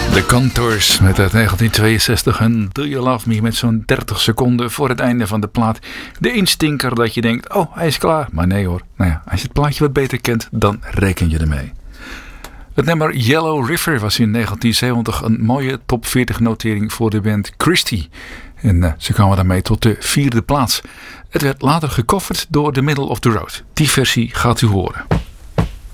De Contours met uit 1962 en Do You Love Me met zo'n 30 seconden voor het einde van de plaat. De instinker dat je denkt, oh hij is klaar. Maar nee hoor, nou ja, als je het plaatje wat beter kent, dan reken je ermee. Het nummer Yellow River was in 1970 een mooie top 40 notering voor de band Christie. En ze kwamen daarmee tot de 4e plaats. Het werd later gecoverd door The Middle of the Road. Die versie gaat u horen.